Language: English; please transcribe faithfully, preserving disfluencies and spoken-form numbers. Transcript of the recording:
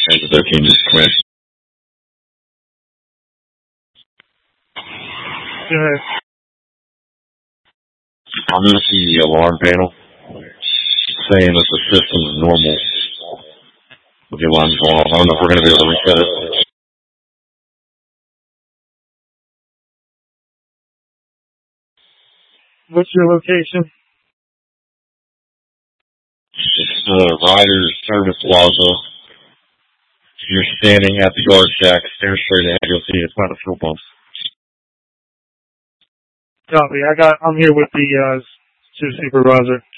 And their team is quit. Good. I'm going to see the alarm panel saying that the system is normal. The alarm's going off. I don't know if we're going to be able to reset it. What's your location? It's the Riders Service Plaza. You're standing at the guard shack, stare straight ahead, you'll see it's by the fuel pumps. Copy. I got. I'm here with the uh, supervisor.